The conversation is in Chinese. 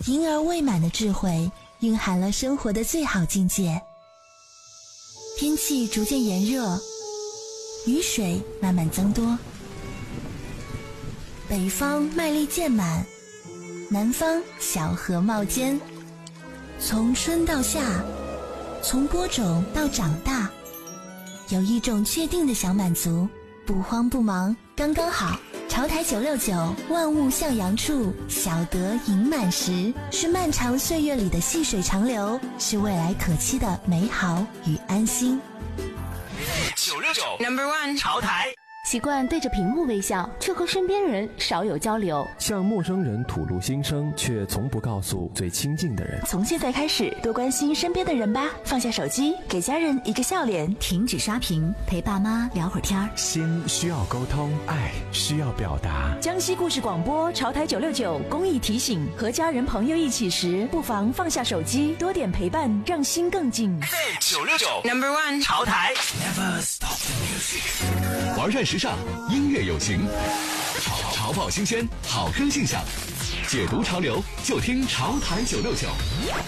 婴儿未满的智慧蕴含了生活的最好境界。天气逐渐炎热，雨水慢慢增多，北方麦粒渐满，南方小荷冒尖。从春到夏，从播种到长大，有一种确定的小满足，不慌不忙，刚刚好。潮台969，万物向阳处，小得盈满时，是漫长岁月里的细水长流，是未来可期的美好与安心。 969 No.1 潮台。 习惯对着屏幕微笑，却和身边人少有交流； 向陌生人吐露心声，却从不告诉最亲近的人。 从现在开始，多关心身边的人吧，放下手机，给家人一个笑脸，停止刷屏，陪爸妈聊会儿天儿。 心需要沟通，爱需要表达。 江西故事广播潮台969公益提醒：和家人朋友一起时，不妨放下手机，多点陪伴，让心更近。 969 No.1 潮台 Never stop the music。 玩转时尚，音乐有情，潮爆新鲜，好歌信享，解读潮流就听潮台969。